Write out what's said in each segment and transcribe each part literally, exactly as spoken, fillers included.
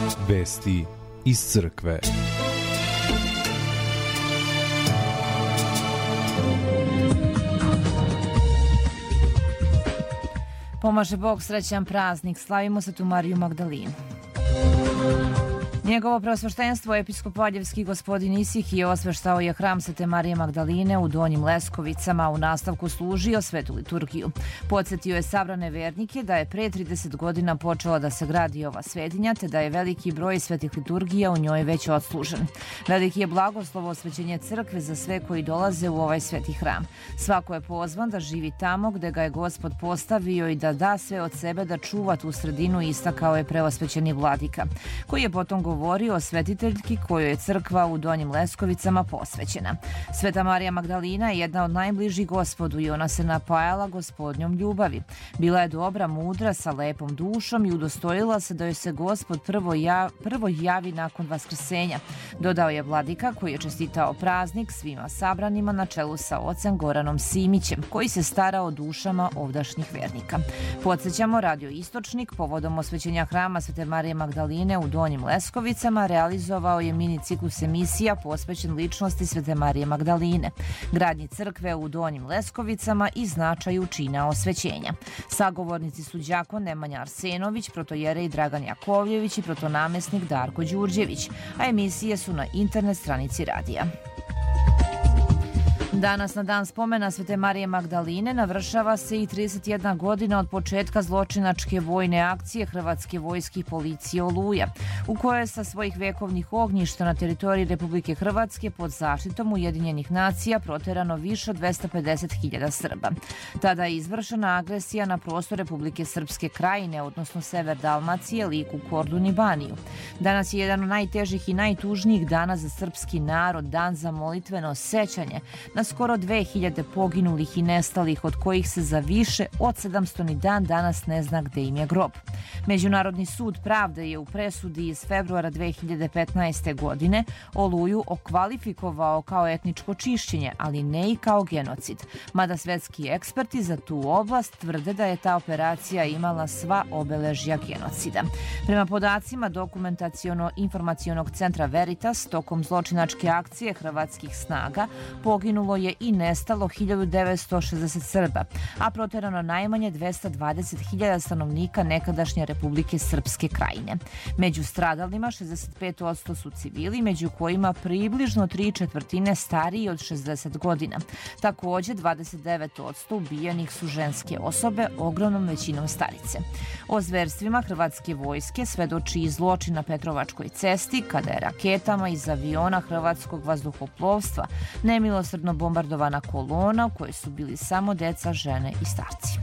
Vesti iz crkve. Pomaže Bog, srećan praznik, slavimo Svetu Mariju Magdalinu. Njegovo preosveštenstvo, episkop Valjevski gospodin Isihije, osveštao je hram Svete Marije Magdaline u Donjim Leskovicama, u nastavku služio svetu liturgiju. Podsjetio je sabrane vernike da je pre trideset godina počela da se gradi ova svetinja, te da je veliki broj svetih liturgija u njoj već odslužen. Veliki je blagoslov osvećenje crkve za sve koji dolaze u ovaj sveti hram. Svako je pozvan da živi tamo gde ga je Gospod postavio i da da sve od sebe da čuva tu sredinu, istakao je preosvećeni vladika, koji je potom govorio o svetiteljki kojoj je crkva u Donjim Leskovicama posvećena. Sveta Marija Magdalina je jedna od najbližih Gospodu i ona se napajala Gospodnjom ljubavi. Bila je dobra, mudra, sa lepom dušom i udostojila se da joj se Gospod prvo, ja, prvo javi nakon vaskrsenja. Dodao je vladika koji je čestitao praznik svima sabranima na čelu sa ocem Goranom Simićem, koji se stara o dušama ovdašnjih vernika. Podsjećamo, Radio Istočnik povodom osvećenja hrama Svete Marije Magdaline u Donjim Leskovicama realizovao je mini ciklus emisija posvećen ličnosti Svete Marije Magdaline, gradnji crkve u Donjim Leskovicama i značaju čina osvećenja. Sagovornici su đakon Nemanja Arsenović, protojerej Dragan Jakovljević i protonamesnik Darko Đurđević, a emisije su na internet stranici radija. Danas, na dan spomena Svete Marije Magdaline, navršava se i trideset jedna godina od početka zločinačke vojne akcije Hrvatske vojske i policije Oluja, u kojoj je sa svojih vekovnih ognjišta na teritoriji Republike Hrvatske pod zaštitom Ujedinjenih nacija proterano više od dvesta pedeset hiljada Srba. Tada je izvršena agresija na prostor Republike Srpske Krajine, odnosno sever Dalmacije, Liku, Kordun i Baniju. Danas je jedan od najtežih i najtužnijih dana za srpski narod, dan za molitveno sećanje na skoro dve hiljade poginulih i nestalih, od kojih se za više od sedamsto ni dan danas ne zna gde im je grob. Međunarodni sud pravde je u presudi iz februara dve hiljade petnaeste. godine Oluju okvalifikovao kao etničko čišćenje, ali ne i kao genocid. Mada svetski eksperti za tu oblast tvrde da je ta operacija imala sva obeležja genocida. Prema podacima Dokumentaciono-informacionog centra Veritas, tokom zločinačke akcije hrvatskih snaga poginulo je i nestalo hiljadu devetsto šezdeset Srba, a proterano najmanje dvesta dvadeset hiljada stanovnika nekadašnje Republike Srpske Krajine. Među stradalima šezdeset pet posto su civili, među kojima približno tri četvrtine stariji od šezdeset godina. Takođe, dvadeset devet posto ubijenih su ženske osobe, ogromnom većinom starice. O zverstvima Hrvatske vojske svedoči i zločin na Petrovačkoj cesti, kada je raketama iz aviona Hrvatskog vazduhoplovstva nemilosrdno bombardovana kolona u kojoj su bili samo deca, žene i starci.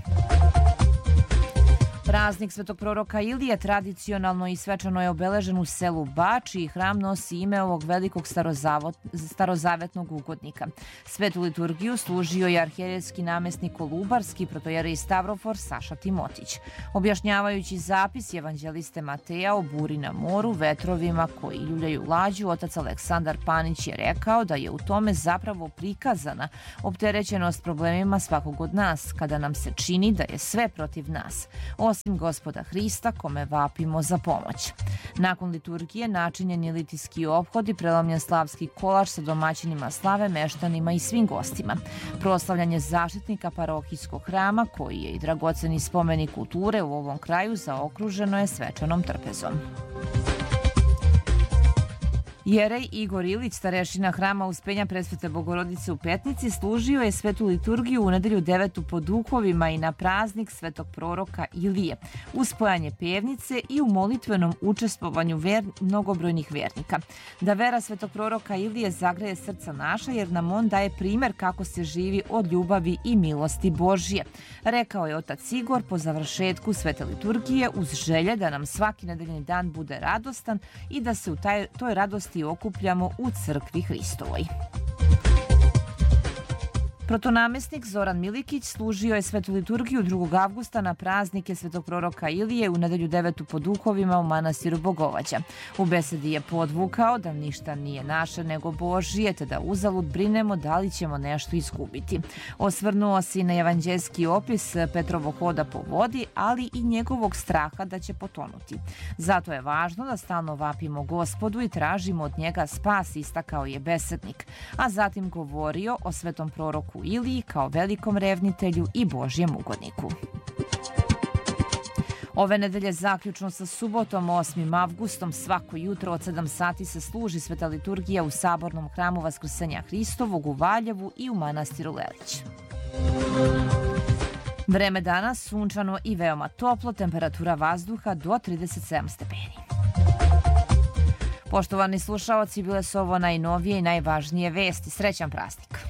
Praznik Svetog proroka Ilije tradicionalno i svečano je obeležen u selu Bač i hram nosi ime ovog velikog starozavetnog ugodnika. Svetu liturgiju služio je arhijerejski namestnik Kolubarski, protojerej Stavrofor Saša Timotić. Objašnjavajući zapis evanđeliste Mateja o buri na moru, vetrovima koji ljuljaju lađu, otac Aleksandar Panić je rekao da je u tome zapravo prikazana opterećenost problemima svakog od nas, kada nam se čini da je sve protiv nas, osim Gospoda Hrista kome vapimo za pomoć. Nakon liturgije načinjen je litijski ophod i prelomljen slavski kolač sa domaćinima slave, meštanima i svim gostima. Proslavljanje zaštitnika parohijskog hrama, koji je i dragoceni spomenik kulture u ovom kraju, zaokruženo je svečanom trpezom. Jerej Igor Ilić, starešina hrama Uspenja Presvete Bogorodice u Petnici, služio je svetu liturgiju u nedelju devetu po duhovima i na praznik Svetog proroka Ilije, uz spojanje pevnice i u molitvenom učestvovanju ver, mnogobrojnih vernika. Da vera Svetog proroka Ilije zagreje srca naša, jer nam on daje primer kako se živi od ljubavi i milosti Božje, rekao je otac Igor po završetku svete liturgije, uz želje da nam svaki nedeljni dan bude radostan i da se u taj, toj radosti okupljamo u crkvi Hristovoj. Protonamestnik Zoran Milikić služio je svetu liturgiju drugog avgusta na praznike svetog proroka Ilije u nedelju devetu po duhovima u manastiru Bogovaća. U besedi je podvukao da ništa nije naše nego Božije, te da uzalud brinemo da li ćemo nešto izgubiti. Osvrnuo se i na evanđeljski opis Petrovog hoda po vodi, ali i njegovog straha da će potonuti. Zato je važno da stalno vapimo Gospodu i tražimo od njega spas, istakao je besednik, a zatim govorio o svetom proroku Iliji kao velikom revnitelju i Božjem ugodniku. Ove nedelje zaključno sa subotom osmim avgustom svako jutro od sedam sati se služi sveta liturgija u Sabornom hramu Vaskrsenja Hristovog u Valjevu i u manastiru Lelić. Vreme danas sunčano i veoma toplo, temperatura vazduha do trideset sedam stepeni. Poštovani slušaoci, bile su ovo najnovije i najvažnije vesti. Srećan praznik!